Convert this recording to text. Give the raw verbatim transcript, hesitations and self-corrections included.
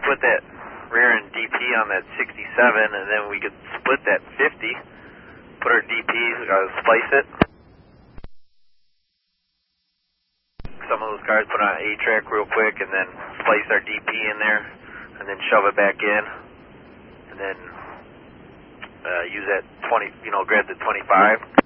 put that rear end D P on that sixty-seven, and then we could split that fifty, put our D Ps, uh, splice it. Some of those cars put on an A-track real quick, and then splice our D P in there, and then shove it back in, and then uh, use that twenty, you know, grab the twenty-five.